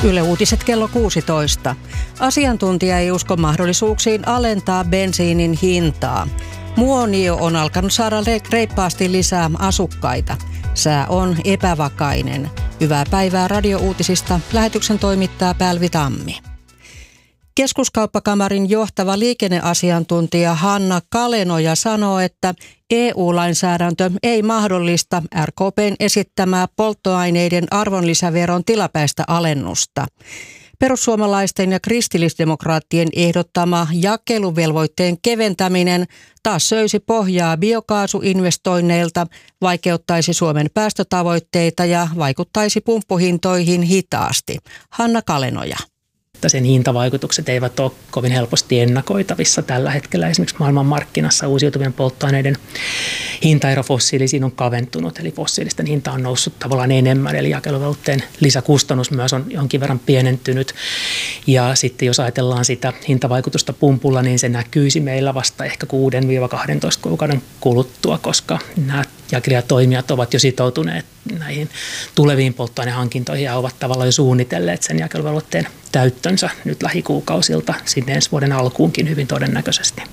Yle Uutiset kello 16. Asiantuntija ei usko mahdollisuuksiin alentaa bensiinin hintaa. Muonio on alkanut saada reippaasti lisää asukkaita. Sää on epävakainen. Hyvää päivää Radio-uutisista. Lähetyksen toimittaa Pälvi Tammi. Keskuskauppakamarin johtava liikenneasiantuntija Hanna Kalenoja sanoo, että EU-lainsäädäntö ei mahdollista RKP:n esittämää polttoaineiden arvonlisäveron tilapäistä alennusta. Perussuomalaisten ja kristillisdemokraattien ehdottama jakeluvelvoitteen keventäminen taas söisi pohjaa biokaasuinvestoinneilta, vaikeuttaisi Suomen päästötavoitteita ja vaikuttaisi pumppuhintoihin hitaasti. Hanna Kalenoja. Sen hintavaikutukset eivät ole kovin helposti ennakoitavissa tällä hetkellä. Esimerkiksi maailmanmarkkinassa uusiutuvien polttoaineiden hintaero fossiilisiin on kaventunut, eli fossiilisten hinta on noussut tavallaan enemmän, eli jakeluvelvoitteen lisäkustannus myös on jonkin verran pienentynyt. Ja sitten jos ajatellaan sitä hintavaikutusta pumpulla, niin se näkyisi meillä vasta ehkä 6-12 kuukauden kuluttua, koska nämä jakelijatoimijat ovat jo sitoutuneet näihin tuleviin polttoainehankintoihin ja ovat tavallaan jo suunnitelleet sen jakeluvelvoitteen täyttönsä nyt lähikuukausilta sinne ensi vuoden alkuunkin hyvin todennäköisesti.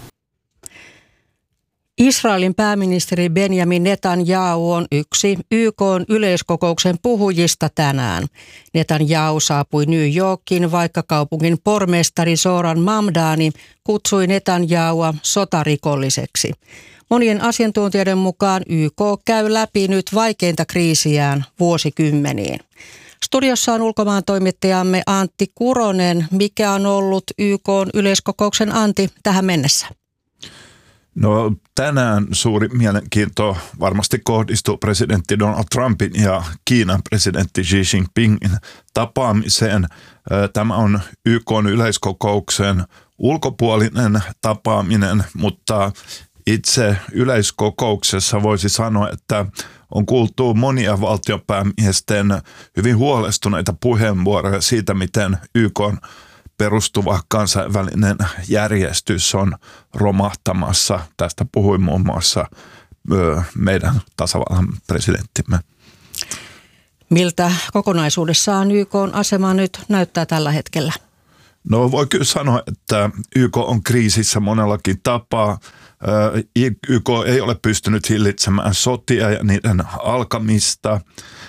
Israelin pääministeri Benjamin Netanyahu on yksi YK:n yleiskokouksen puhujista tänään. Netanyahu saapui New Yorkiin, vaikka kaupungin pormestari Zoran Mamdani kutsui Netanyahua sotarikolliseksi. Monien asiantuntijoiden mukaan YK käy läpi nyt vaikeinta kriisiään vuosikymmeniin. Studiossa on ulkomaantoimittajamme Antti Kuronen. Mikä on ollut YK:n yleiskokouksen anti tähän mennessä? No tänään suuri mielenkiinto varmasti kohdistuu presidentti Donald Trumpin ja Kiinan presidentti Xi Jinpingin tapaamiseen. Tämä on YK:n yleiskokouksen ulkopuolinen tapaaminen, mutta itse yleiskokouksessa voisi sanoa, että on kuultu monia valtionpäämiesten hyvin huolestuneita puheenvuoroja siitä, miten YK:n perustuva kansainvälinen järjestys on romahtamassa. Tästä puhui muun muassa meidän tasavallan presidenttimme. Miltä kokonaisuudessaan YK:n asema nyt näyttää tällä hetkellä? No voi kyllä sanoa, että YK on kriisissä monellakin tapaa. YK ei ole pystynyt hillitsemään sotia ja niiden alkamista.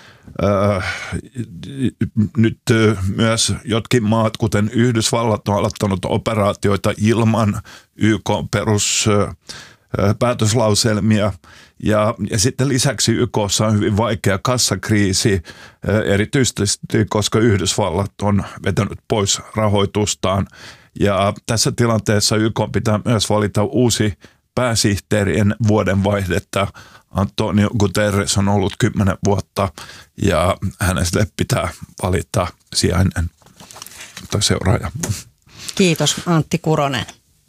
Nyt myös jotkin maat, kuten Yhdysvallat, on aloittanut operaatioita ilman YK:n peruspäätöslauselmia. Ja sitten lisäksi YK:ssa on hyvin vaikea kassakriisi, erityisesti koska Yhdysvallat on vetänyt pois rahoitustaan. Ja tässä tilanteessa YK pitää myös valita uusi pääsihteeri ennen vuodenvaihdetta. Antonio Guterres on ollut 10 vuotta ja hänelle pitää valita sijainen tai seuraaja. Kiitos Antti Kuronen.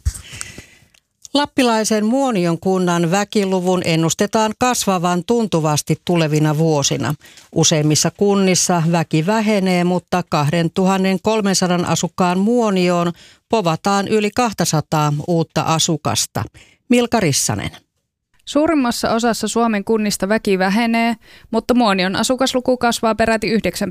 Lappilaisen Muonion kunnan väkiluvun ennustetaan kasvavan tuntuvasti tulevina vuosina. Useimmissa kunnissa väki vähenee, mutta 2300 asukkaan Muonioon povataan yli 200 uutta asukasta. Milka Rissanen. Suurimmassa osassa Suomen kunnista väki vähenee, mutta Muonion asukasluku kasvaa peräti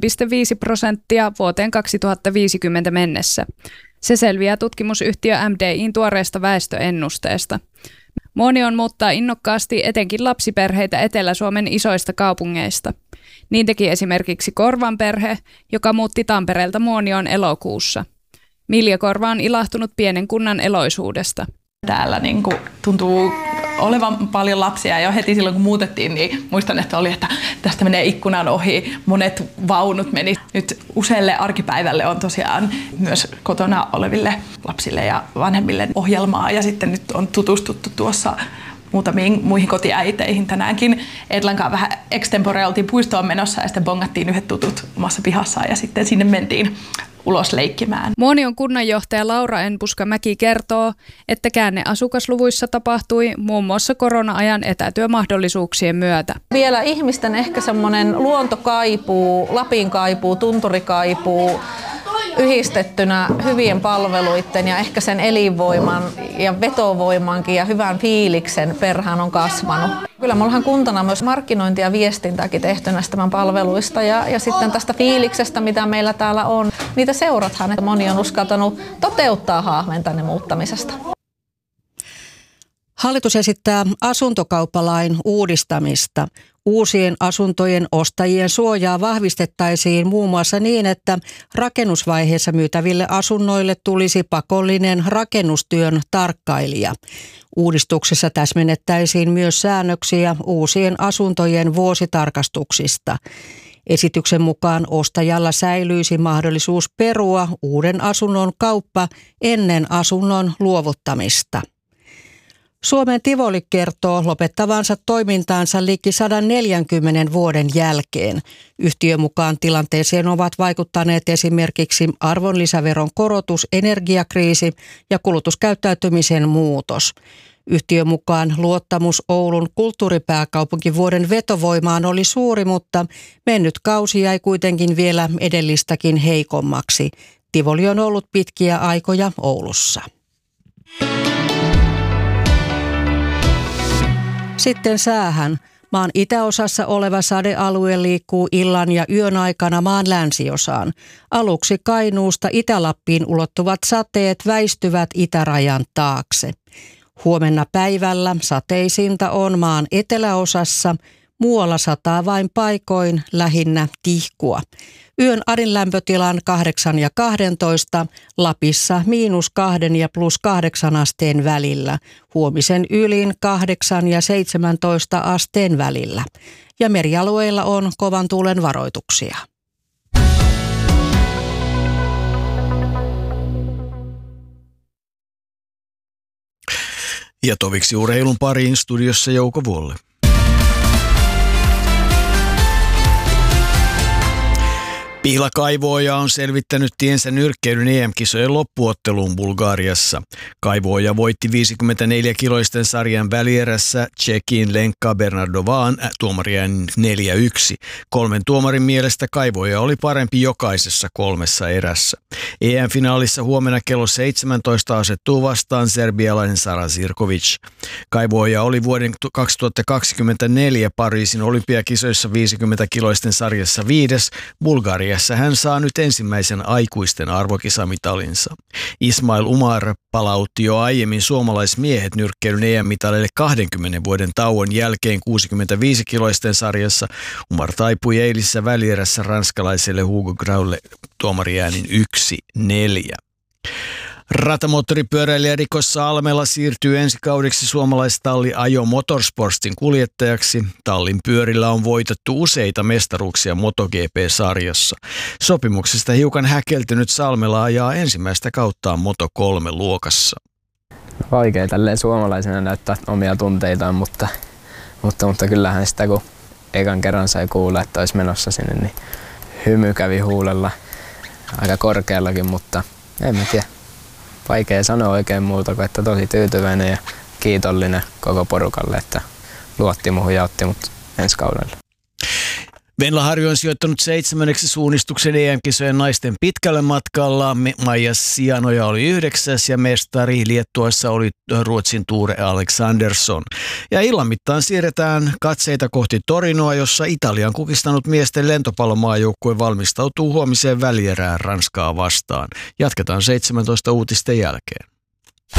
9,5% vuoteen 2050 mennessä. Se selviää tutkimusyhtiö MDI:n tuoreesta väestöennusteesta. Muonioon muuttaa innokkaasti etenkin lapsiperheitä Etelä-Suomen isoista kaupungeista. Niin teki esimerkiksi Korvan perhe, joka muutti Tampereelta Muonioon elokuussa. Milja Korva on ilahtunut pienen kunnan eloisuudesta. Täällä tuntuu olevan paljon lapsia ja jo heti silloin kun muutettiin, niin muistan, että oli, että tästä menee ikkunan ohi, monet vaunut meni. Nyt useille arkipäivälle on tosiaan myös kotona oleville lapsille ja vanhemmille ohjelmaa ja sitten nyt on tutustuttu tuossa muutamiin muihin kotiäiteihin tänäänkin. Edlankaan vähän extempore oltiin puistoon menossa ja sitten bongattiin yhdet tutut omassa pihassaan ja sitten sinne mentiin ulos leikkimään. Muonion kunnanjohtaja Laura Enbuska-Mäki kertoo, että käänne asukasluvuissa tapahtui muun muassa korona-ajan etätyömahdollisuuksien myötä. Vielä ihmisten ehkä semmoinen luontokaipuu, Lapin kaipuu, tunturikaipuu yhdistettynä hyvien palveluiden ja ehkä sen elinvoiman ja vetovoimankin ja hyvän fiiliksen perään on kasvanut. Kyllä me ollaan kuntana myös markkinointia ja viestintääkin tehty näistä tämän palveluista ja sitten tästä fiiliksestä, mitä meillä täällä on. Niitä seurathan, että moni on uskaltanut toteuttaa haaveen tänne muuttamisesta. Hallitus esittää asuntokauppalain uudistamista. Uusien asuntojen ostajien suojaa vahvistettaisiin muun muassa niin, että rakennusvaiheessa myytäville asunnoille tulisi pakollinen rakennustyön tarkkailija. Uudistuksessa täsmennettäisiin myös säännöksiä uusien asuntojen vuositarkastuksista. Esityksen mukaan ostajalla säilyisi mahdollisuus perua uuden asunnon kauppa ennen asunnon luovuttamista. Suomen Tivoli kertoo lopettavansa toimintaansa liki 140 vuoden jälkeen. Yhtiön mukaan tilanteeseen ovat vaikuttaneet esimerkiksi arvonlisäveron korotus, energiakriisi ja kulutuskäyttäytymisen muutos. Yhtiön mukaan luottamus Oulun kulttuuripääkaupunkivuoden vetovoimaan oli suuri, mutta mennyt kausi jäi kuitenkin vielä edellistäkin heikommaksi. Tivoli on ollut pitkiä aikoja Oulussa. Sitten säähän. Maan itäosassa oleva sadealue liikkuu illan ja yön aikana maan länsiosaan. Aluksi Kainuusta Itä-Lappiin ulottuvat sateet väistyvät itärajan taakse. Huomenna päivällä sateisinta on maan eteläosassa, muualla sataa vain paikoin, lähinnä tihkua. Yön arinlämpötilan 8 ja 12, Lapissa -2 ja +8 asteen välillä. Huomisen ylin 8 ja 17 asteen välillä. Ja merialueilla on kovan tuulen varoituksia. Ja toviksi urheilun pariin studiossa Jouko Vuolle. Pihlakaivoja on selvittänyt tiensä nyrkkeilyn EM-kisojen loppuotteluun Bulgariassa. Kaivooja voitti 54-kiloisten sarjan välierässä Tšekin Lenka Bernardovaan tuomarien 4-1. 3 tuomarin mielestä Kaivooja oli parempi jokaisessa 3 erässä. EM-finaalissa huomenna kello 17 asettuu vastaan serbialainen Sara Zirkovic. Kaivooja oli vuoden 2024 Pariisin olympiakisoissa 50-kiloisten sarjassa 5. Bulgariassa hän saa nyt ensimmäisen aikuisten arvokisamitalinsa. Ismail Umar palautti jo aiemmin suomalaismiehet nyrkkeilyn EM-mitaleille 20 vuoden tauon jälkeen 65-kiloisten sarjassa. Umar taipui eilisessä välierässä ranskalaiselle Hugo Graulle tuomariäänin 1-4. Ratamoottoripyöräilijä Rico Salmela siirtyy ensi kaudeksi suomalaistalli Ajo Motorsportsin kuljettajaksi. Tallin pyörillä on voitettu useita mestaruuksia MotoGP-sarjassa. Sopimuksesta hiukan häkeltynyt Salmela ajaa ensimmäistä kauttaan Moto3-luokassa. Vaikea tälleen suomalaisena näyttää omia tunteitaan, mutta kyllähän sitä kun ekan kerran sai kuulla, että olisi menossa sinne, niin hymy kävi huulella aika korkeallakin, mutta en mä tiedä. Vaikea sanoa oikein muuta kuin, että tosi tyytyväinen ja kiitollinen koko porukalle, että luotti muuhun ja otti mut ensi kaudella. Venla Harju on sijoittanut 7. suunnistuksen EM-kisojen naisten pitkällä matkalla. Maija Sianoja oli 9. ja mestari Liettuassa oli Ruotsin Ture Alexandersson. Ja illan mittaan siirretään katseita kohti Torinoa, jossa Italian kukistanut miesten lentopallomaajoukkue valmistautuu huomiseen välierään Ranskaa vastaan. Jatketaan 17 uutisten jälkeen.